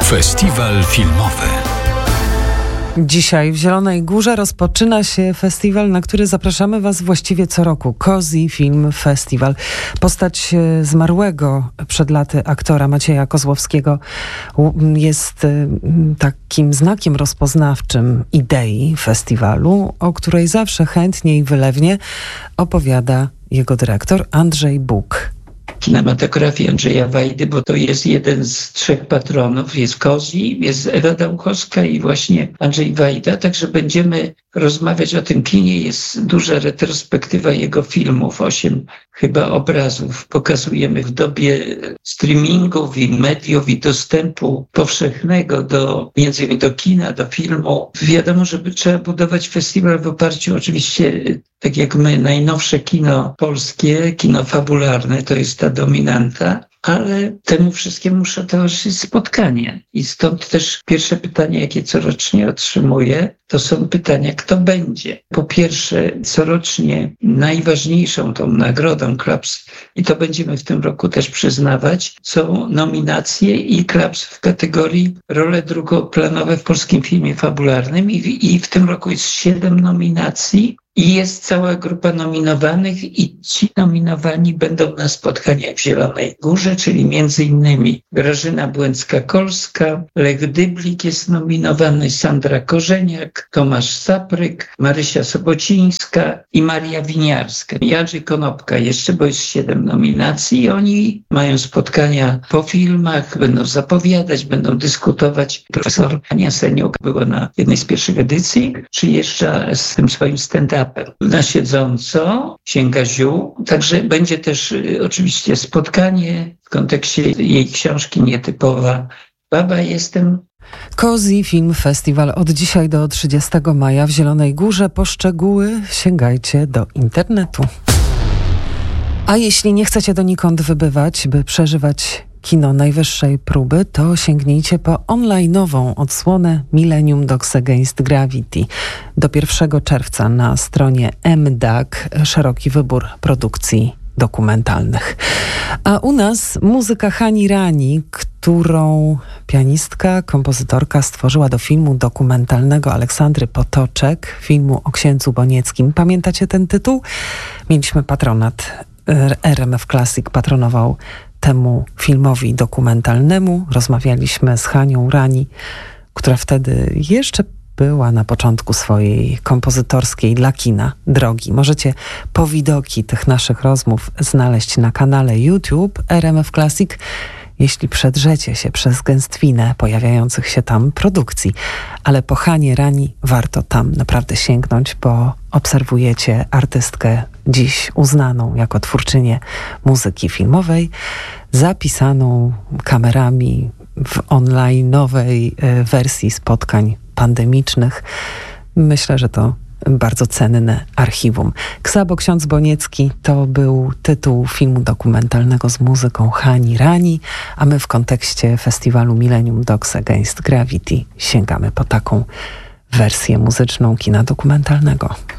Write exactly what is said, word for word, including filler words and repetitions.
Festiwal filmowy. Dzisiaj w Zielonej Górze rozpoczyna się festiwal, na który zapraszamy Was właściwie co roku. Cozy Film Festival. Postać zmarłego przed laty aktora Macieja Kozłowskiego jest takim znakiem rozpoznawczym idei festiwalu, o której zawsze chętnie i wylewnie opowiada jego dyrektor Andrzej Buk. Kinematografii Andrzeja Wajdy, bo to jest jeden z trzech patronów. Jest Cozy, jest Ewa Dałkowska i właśnie Andrzej Wajda. Także będziemy rozmawiać o tym kinie. Jest duża retrospektywa jego filmów, osiem chyba obrazów. Pokazujemy w dobie streamingów i mediów i dostępu powszechnego do, między innymi do kina, do filmu. Wiadomo, że trzeba budować festiwal w oparciu oczywiście, tak jak my, najnowsze kino polskie, kino fabularne, to jest ta dominanta, ale temu wszystkiemu muszę towarzyszyć spotkanie. I stąd też pierwsze pytanie, jakie corocznie otrzymuję, to są pytania, kto będzie. Po pierwsze, corocznie najważniejszą tą nagrodą Klaps, i to będziemy w tym roku też przyznawać, są nominacje i Klaps w kategorii role drugoplanowe w polskim filmie fabularnym. I, i w tym roku jest siedem nominacji. I jest cała grupa nominowanych i ci nominowani będą na spotkaniach w Zielonej Górze, czyli między innymi Grażyna Błęcka-Kolska, Lech Dyblik jest nominowany, Sandra Korzeniak, Tomasz Sapryk, Marysia Sobocińska i Maria Winiarska. Jadrzy Konopka jeszcze, bo jest siedem nominacji i oni mają spotkania po filmach, będą zapowiadać, będą dyskutować. Profesor Ania Seniuk była na jednej z pierwszych edycji, przyjeżdża z tym swoim stand-upem na siedząco, sięga ziół. Także będzie też y, oczywiście spotkanie w kontekście jej książki Nietypowa baba jestem. Cozy Film Festival od dzisiaj do trzydziestego maja w Zielonej Górze. Po szczegóły sięgajcie do internetu. A jeśli nie chcecie donikąd wybywać, by przeżywać kino najwyższej próby, to sięgnijcie po online'ową odsłonę Millennium Dogs Against Gravity. Do pierwszego czerwca na stronie M D A G szeroki wybór produkcji dokumentalnych. A u nas muzyka Hani Rani, którą pianistka, kompozytorka stworzyła do filmu dokumentalnego Aleksandry Potoczek, filmu o księdzu Bonieckim. Pamiętacie ten tytuł? Mieliśmy patronat. R M F Classic patronował temu filmowi dokumentalnemu. Rozmawialiśmy z Hanią Rani, która wtedy jeszcze była na początku swojej kompozytorskiej dla kina drogi. Możecie powidoki tych naszych rozmów znaleźć na kanale YouTube R M F Classic, jeśli przedrzecie się przez gęstwinę pojawiających się tam produkcji. Ale po Hanie Rani warto tam naprawdę sięgnąć, bo obserwujecie artystkę dziś uznaną jako twórczynię muzyki filmowej, zapisaną kamerami w online'owej wersji spotkań pandemicznych. Myślę, że to bardzo cenne archiwum. Ksabo Ksiądz Boniecki to był tytuł filmu dokumentalnego z muzyką Hani Rani, a my w kontekście festiwalu Millennium Dogs Against Gravity sięgamy po taką wersję muzyczną kina dokumentalnego.